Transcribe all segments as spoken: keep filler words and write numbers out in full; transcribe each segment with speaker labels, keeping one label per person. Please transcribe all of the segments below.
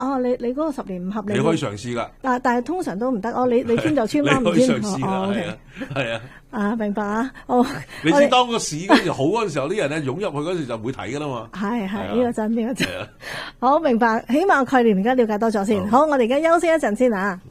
Speaker 1: 哦，你你嗰個十年唔合理，
Speaker 2: 你可以嘗試㗎。
Speaker 1: 但但係通常都唔得。哦，你你簽就簽啦，唔簽。
Speaker 2: 你可以嘗試㗎，
Speaker 1: 哦
Speaker 2: 係啊，係啊。
Speaker 1: 啊，明白啊！哦，
Speaker 2: 你知當個市嗰陣時好嗰陣時候，啲人咧湧入去嗰陣時就唔會睇㗎啦嘛。
Speaker 1: 係係，呢個真呢個真。好明白，起碼概念而家了解多咗先。好，我哋而家休息一陣先啊。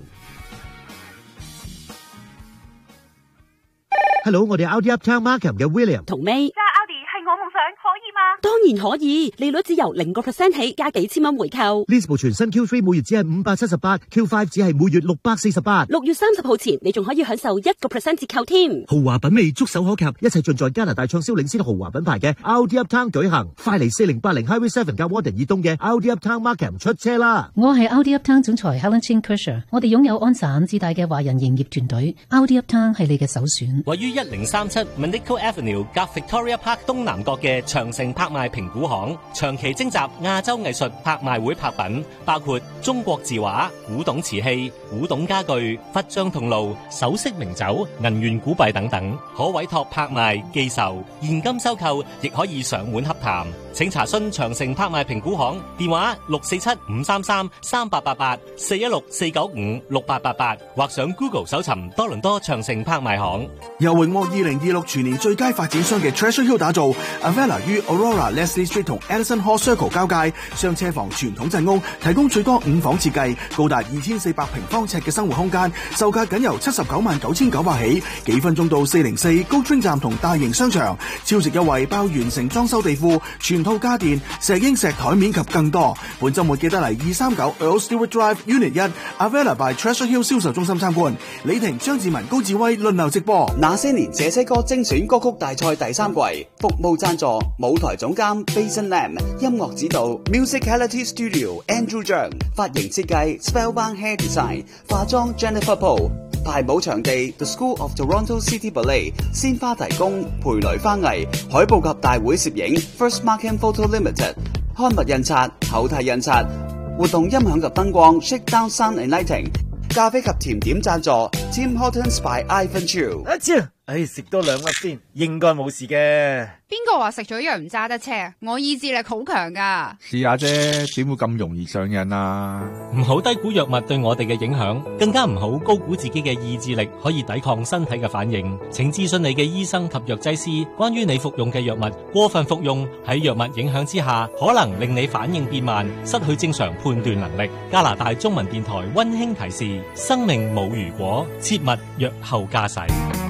Speaker 3: Hello， 我哋 Audi Uptown Markham 嘅 William
Speaker 4: 同 May。
Speaker 5: 我夢想可以嗎？
Speaker 4: 當然可以，利率只由零個 percent 起，加幾千蚊回購。
Speaker 3: 呢部全新 Q 三每月只係五百七十八 ，Q 五只係每月六百四十八。
Speaker 4: 六月三十號前，你仲可以享受一個 percent 折扣添。
Speaker 3: 豪華品味觸手可及，一切盡在加拿大暢銷領先豪華品牌嘅 Audi Uptown 舉行。快嚟四零八零 Highway Seven 加 Warden 以東嘅 Audi Uptown Markham 出車啦！
Speaker 6: 我係 Audi Uptown 總裁 Helen Chin Kershaw， 我哋擁有安省至大嘅華人營業團隊 ，Audi Uptown 係你嘅首選。
Speaker 7: 位於一零三七 Manico Avenue 夾 Victoria Park 東南角嘅長城拍賣評估行，長期徵集亞洲藝術拍賣會拍品，包括中國字畫、古董瓷器、古董家具、佛像銅爐、首飾名酒、銀元古幣等等，可委託拍賣、寄售、現金收購，亦可以上門洽談。請查詢長城拍賣評估行電話六四七五三三三八八八四一六四九五六八八八，或上 Google 搜尋多倫多長城拍賣行。
Speaker 8: 由榮獲二零二六全年最佳發展商嘅 Treasure Hill 打造 Avella 於 Aurora Leslie Street 同 Edison Hall Circle 交界，雙車房傳統鎮屋，提供最多五房設計，高達二千四百平方尺嘅生活空間，售價僅由七十九萬九千九百起，幾分鐘到四零四高川站同大型商場，超值優惠包完成裝修地庫、全套家電、石英石台面及更多。本週末記得嚟二三九 Earl Stewart Drive Unit 一 Avella by Treasure Hill 銷售中心參觀。李婷、張志文、高志威輪流直播。
Speaker 9: 那些年這些歌精選歌曲大賽第三季，服務贊助舞台總監 Bason Lam， 音樂指導 Musicality Studio Andrew Zhang， 髮型設計 Spellbound Hair Design， 化妝 Jennifer Poe， 排舞場地 The School of Toronto City Ballet， 鮮花提供培雷花藝，海報及大會攝影 First Markham Photo Limited， 刊物印刷、口蹄印刷，活動音響及燈光 Shakedown Sound and Lighting， 咖啡及甜點贊助 Tim Hortons by Ivan Chu。
Speaker 10: 阿超，唉，食多兩粒先，應該冇事嘅。
Speaker 11: 邊個話食咗藥唔揸得車？我意志力好強噶。
Speaker 12: 試下啫，點會咁容易上癮啊？
Speaker 7: 唔好低估藥物對我哋嘅影響，更加唔好高估自己嘅意志力可以抵抗身體嘅反應。請諮詢你嘅醫生及藥劑師，關於你服用嘅藥物過分服用喺藥物影響之下，可能令你反應變慢，失去正常判斷能力。加拿大中文電台溫馨提示：生命冇如果，切勿藥後駕駛。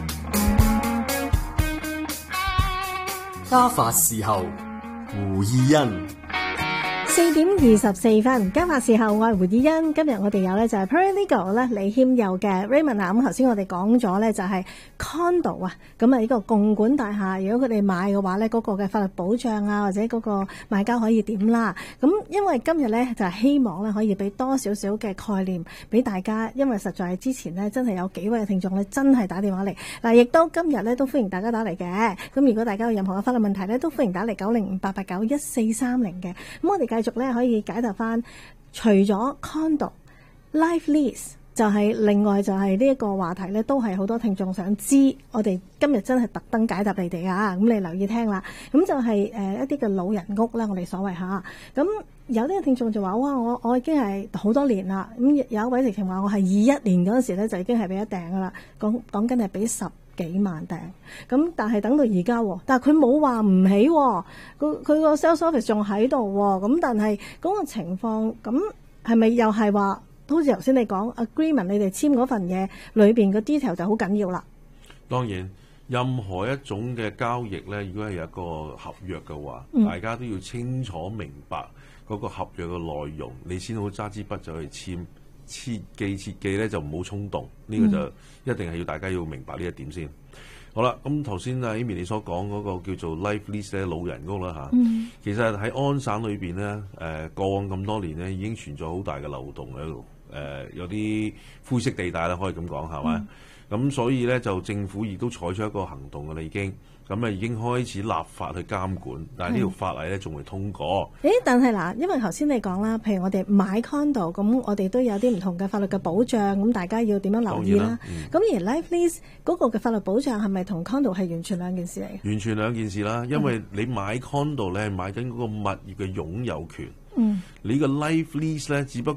Speaker 13: 家法事後，胡義欣。
Speaker 1: 四點二十四分，家法事後，我係胡以欣。今日我哋有咧就係 Paralegal 咧李謙佑嘅 Raymond 啊。咁頭先我哋講咗咧就係 condo 啊，咁啊呢個共管大廈，如果佢哋買嘅話咧，嗰個嘅法律保障啊，或者嗰個買家可以點啦。咁因為今日咧就係希望咧可以俾多少少嘅概念俾大家，因為實在之前咧真係有幾位嘅聽眾咧真係打電話嚟嗱，亦都今日咧都歡迎大家打嚟嘅。咁如果大家有任何嘅法律問題咧，都歡迎打嚟九零五八八九一四三零嘅。咁我哋繼續咧可以解答翻，除咗 condo、life lease 就係另外就係呢一個話題咧，都係好多聽眾想知。我哋今日真係特登解答你哋啊！咁你留意聽啦。咁就係誒一啲嘅老人屋啦，我哋所謂嚇。咁有啲嘅聽眾就話：哇！我我已經係好多年啦。咁有一位直情話：我係二一年嗰陣時咧就已經係俾一訂噶啦。講講緊係俾十幾萬訂。咁但係等到而家，但係佢冇話唔起，佢佢個 sales office 仲喺度。咁但係嗰個情況，咁係咪又係話？好似頭先你講 agreement， 你哋簽嗰份嘢裏邊嘅 detail 就好緊要啦。
Speaker 2: 當然，任何一種嘅交易咧，如果係有一個合約嘅話，嗯、大家都要清楚明白嗰個合約嘅內容，你先好揸支筆就去簽。切記切記咧就唔好衝動，呢、這個就一定係要大家要明白呢一點先。好啦，咁頭先啊 Amy 你所講嗰個叫做 life lease 咧，老人屋啦嚇、嗯，其實喺安省裏邊咧，誒、呃、過往咁多年咧已經存在好大嘅漏洞喺度，誒、呃、有啲灰色地帶啦，可以咁講係咪？咁、嗯、所以咧就政府亦都採取一個行動嘅啦，已經。咁啊已經開始立法去監管，但係呢條法例咧仲未通過。
Speaker 1: 誒，但係嗱，因為頭先你講啦，譬如我哋買 condo，咁我哋都有啲唔同嘅法律嘅保障，咁大家要點樣留意啦？咁、嗯、而 life lease 嗰個嘅法律保障係咪同 condo 係完全兩件事嚟？
Speaker 2: 完全兩件事啦，因為你買 condo 咧係買緊嗰個物業嘅擁有權。嗯，你個 life lease 咧，只不